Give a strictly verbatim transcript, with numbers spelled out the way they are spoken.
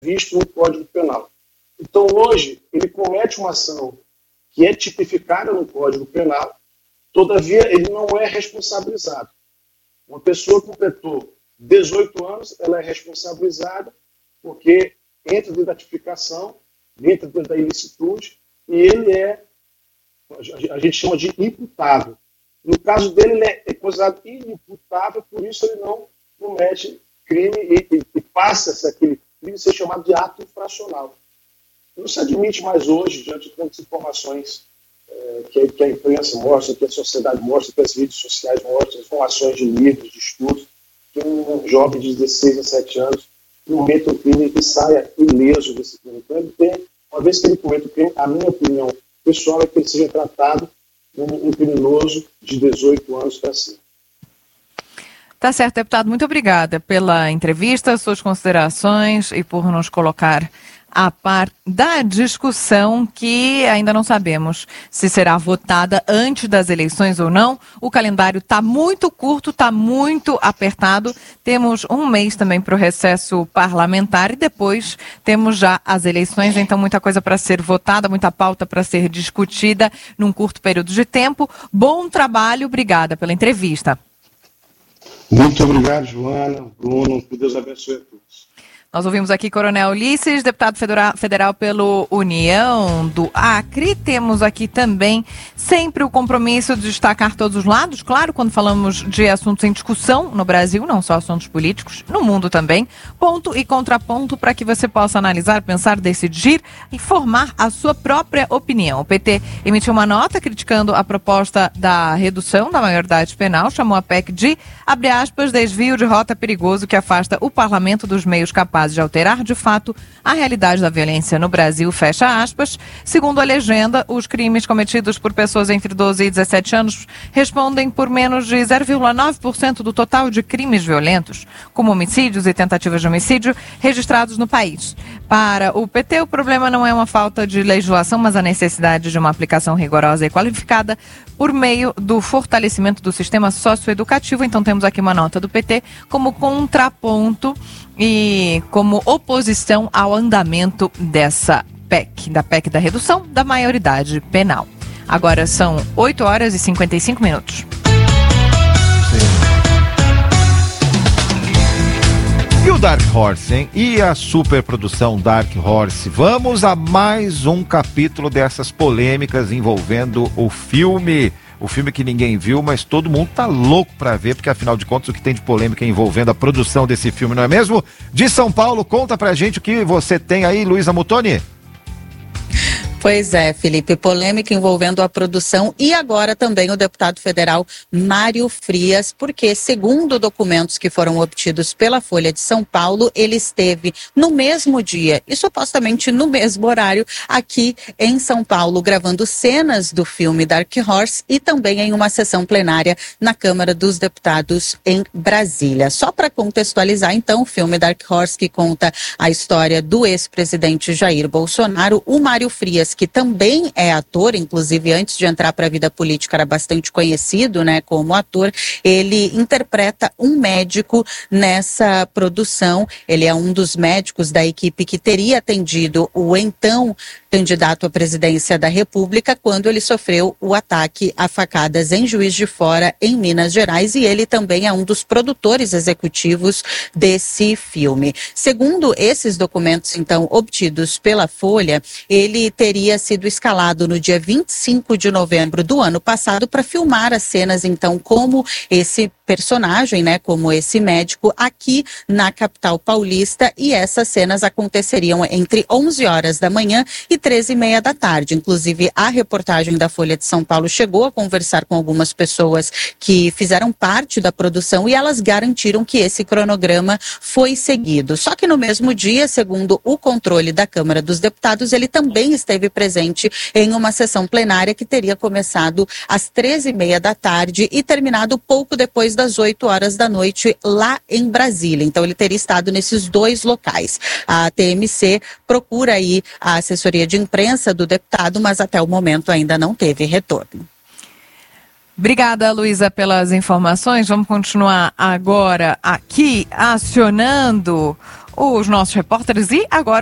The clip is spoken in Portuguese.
previsto no Código Penal. Então, hoje, ele comete uma ação que é tipificada no Código Penal, todavia, ele não é responsabilizado. Uma pessoa que completou dezoito anos, ela é responsabilizada porque entra dentro da tipificação, entra dentro da ilicitude, e ele é, a gente chama de imputável. No caso dele, ele é considerado inimputável, por isso ele não comete crime e, e, e passa-se aquele crime a ser chamado de ato infracional. Não se admite mais hoje, diante de tantas informações é, que, que a imprensa mostra, que a sociedade mostra, que as redes sociais mostram, informações de livros, de estudos, que um jovem de dezesseis a dezessete anos cometa um crime e saia ileso desse crime. Então, ele tem, uma vez que ele cometa o crime, a minha opinião pessoal é que ele seja tratado como um criminoso de dezoito anos para cima. Tá certo, deputado. Muito obrigada pela entrevista, suas considerações e por nos colocar a par da discussão que ainda não sabemos se será votada antes das eleições ou não. O calendário está muito curto, está muito apertado. Temos um mês também para o recesso parlamentar e depois temos já as eleições, então muita coisa para ser votada, muita pauta para ser discutida num curto período de tempo. Bom trabalho, obrigada pela entrevista. Muito obrigado, Joana, Bruno, que Deus abençoe a todos. Nós ouvimos aqui Coronel Ulisses, deputado federal pelo União do Acre. Temos aqui também sempre o compromisso de destacar todos os lados. Claro, quando falamos de assuntos em discussão no Brasil, não só assuntos políticos, no mundo também. Ponto e contraponto para que você possa analisar, pensar, decidir e formar a sua própria opinião. O P T emitiu uma nota criticando a proposta da redução da maioridade penal, chamou a P E C de, abre aspas, desvio de rota perigoso que afasta o parlamento dos meios capazes de alterar, de fato, a realidade da violência no Brasil, fecha aspas. Segundo a legenda, os crimes cometidos por pessoas entre doze e dezessete anos respondem por menos de zero vírgula nove por cento do total de crimes violentos, como homicídios e tentativas de homicídio, registrados no país. Para o P T, o problema não é uma falta de legislação, mas a necessidade de uma aplicação rigorosa e qualificada por meio do fortalecimento do sistema socioeducativo. Então, temos aqui uma nota do P T como contraponto e como oposição ao andamento dessa P E C, da P E C da redução da maioridade penal. Agora são oito horas e cinquenta e cinco minutos. E o Dark Horse, hein? E a superprodução Dark Horse? Vamos a mais um capítulo dessas polêmicas envolvendo o filme. O filme que ninguém viu, mas todo mundo tá louco pra ver, porque afinal de contas o que tem de polêmica envolvendo a produção desse filme, não é mesmo? De São Paulo, conta pra gente o que você tem aí, Luísa Muttoni. Pois é, Felipe, polêmica envolvendo a produção e agora também o deputado federal Mário Frias, porque segundo documentos que foram obtidos pela Folha de São Paulo, ele esteve no mesmo dia e supostamente no mesmo horário aqui em São Paulo, gravando cenas do filme Dark Horse e também em uma sessão plenária na Câmara dos Deputados em Brasília. Só para contextualizar, então, o filme Dark Horse, que conta a história do ex-presidente Jair Bolsonaro, o Mário Frias, que também é ator, inclusive antes de entrar para a vida política era bastante conhecido, né, como ator. Ele interpreta um médico nessa produção. Ele é um dos médicos da equipe que teria atendido o então candidato à presidência da República quando ele sofreu o ataque a facadas em Juiz de Fora, em Minas Gerais, e ele também é um dos produtores executivos desse filme. Segundo esses documentos, então, obtidos pela Folha, ele teria sido escalado no dia vinte e cinco de novembro do ano passado para filmar as cenas, então, como esse personagem, né, como esse médico aqui na capital paulista, e essas cenas aconteceriam entre onze horas da manhã e treze e meia da tarde. Inclusive, a reportagem da Folha de São Paulo chegou a conversar com algumas pessoas que fizeram parte da produção e elas garantiram que esse cronograma foi seguido. Só que no mesmo dia, segundo o controle da Câmara dos Deputados, ele também esteve presente em uma sessão plenária que teria começado às treze e meia da tarde e terminado pouco depois das oito horas da noite lá em Brasília. Então ele teria estado nesses dois locais. A T M C procura aí a assessoria de imprensa do deputado, mas até o momento ainda não teve retorno. Obrigada, Luísa, pelas informações. Vamos continuar agora aqui acionando os nossos repórteres e agora